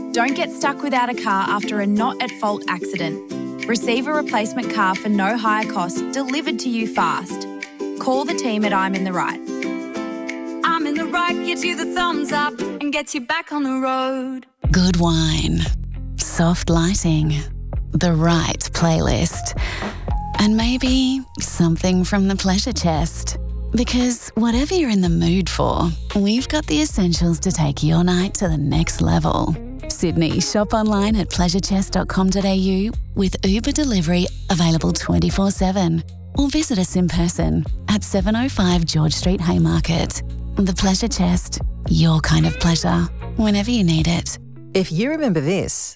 Don't get stuck without a car after a not-at-fault accident. Receive a replacement car for no higher cost delivered to you fast. Call the team at I'm in the Right. I'm in the Right gives you the thumbs up and gets you back on the road. Good wine, soft lighting, the right playlist, and maybe something from the pleasure chest. Because whatever you're in the mood for, we've got the essentials to take your night to the next level. Sydney, shop online at pleasurechest.com.au with Uber delivery available 24/7. Or visit us in person at 705 George Street, Haymarket. The Pleasure Chest, your kind of pleasure, whenever you need it. If you remember this,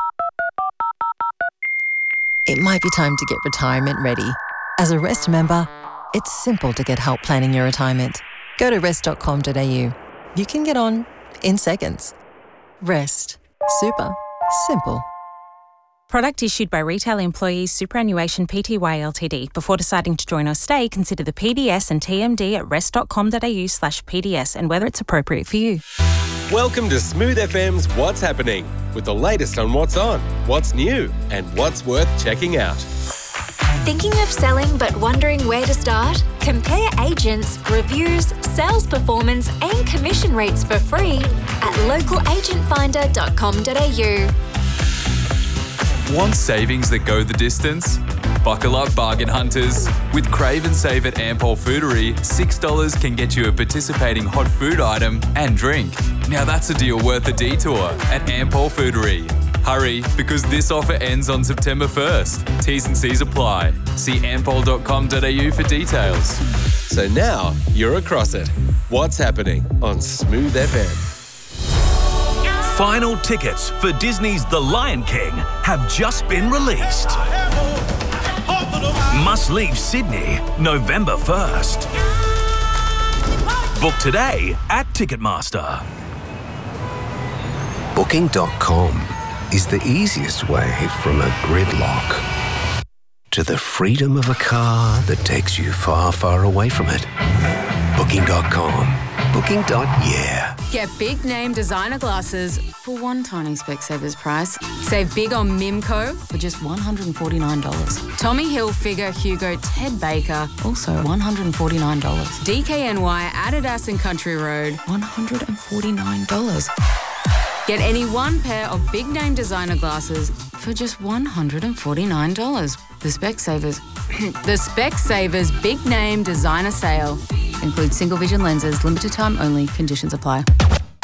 it might be time to get retirement ready. As a Rest member, it's simple to get help planning your retirement. Go to rest.com.au. You can get on in seconds. Rest. Super. Simple. Product issued by Retail Employees Superannuation Pty Ltd. Before deciding to join or stay, consider the PDS and TMD at rest.com.au/PDS and whether it's appropriate for you. Welcome to Smooth FM's What's Happening, with the latest on what's on, what's new, and what's worth checking out. Thinking of selling but wondering where to start? Compare agents, reviews, sales performance and commission rates for free at localagentfinder.com.au. Want savings that go the distance? Buckle up, bargain hunters. With Crave and Save at Ampol Foodery, $6 can get you a participating hot food item and drink. Now that's a deal worth a detour at Ampol Foodery. Hurry, because this offer ends on September 1st. T's and C's apply. See ampol.com.au for details. So now you're across it. What's happening on Smooth FM? Final tickets for Disney's The Lion King have just been released. Must leave Sydney November 1st. Book today at Ticketmaster. Booking.com is the easiest way from a gridlock to the freedom of a car that takes you far, far away from it. Booking.com. Booking.yeah. Get big name designer glasses for one tiny Specsavers price. Save big on Mimco for just $149. Tommy Hilfiger, Hugo, Ted Baker, also $149. DKNY, Adidas and Country Road, $149. Get any one pair of big name designer glasses for just $149. The Specsavers Big Name Designer Sale. Includes single vision lenses, limited time only, conditions apply.